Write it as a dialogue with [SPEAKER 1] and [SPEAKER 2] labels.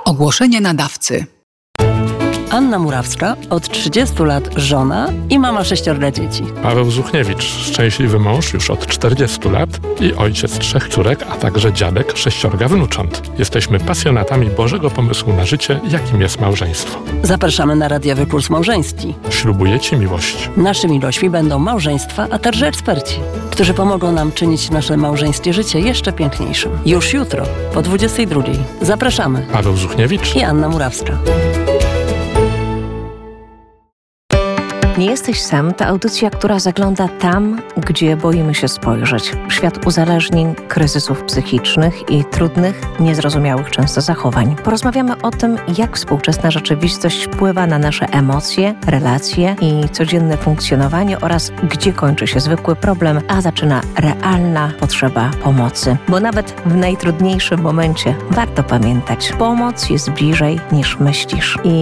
[SPEAKER 1] Ogłoszenie nadawcy.
[SPEAKER 2] Anna Murawska, od 30 lat żona i mama 6 dzieci.
[SPEAKER 3] Paweł Zuchniewicz, szczęśliwy mąż już od 40 lat i ojciec 3 córek, a także dziadek 6 wnucząt. Jesteśmy pasjonatami Bożego pomysłu na życie, jakim jest małżeństwo.
[SPEAKER 2] Zapraszamy na radiowy Puls Małżeński.
[SPEAKER 3] Ślubuję Ci miłość.
[SPEAKER 2] Naszymi gośćmi będą małżeństwa, a także eksperci, którzy pomogą nam czynić nasze małżeńskie życie jeszcze piękniejszym. Już jutro, po 22. Zapraszamy.
[SPEAKER 3] Paweł Zuchniewicz
[SPEAKER 2] I Anna Murawska.
[SPEAKER 4] Nie jesteś sam to audycja, która zagląda tam, gdzie boimy się spojrzeć. W świat uzależnień, kryzysów psychicznych i trudnych, niezrozumiałych często zachowań. Porozmawiamy o tym, jak współczesna rzeczywistość wpływa na nasze emocje, relacje i codzienne funkcjonowanie oraz gdzie kończy się zwykły problem, a zaczyna realna potrzeba pomocy. Bo nawet w najtrudniejszym momencie warto pamiętać, pomoc jest bliżej niż myślisz. I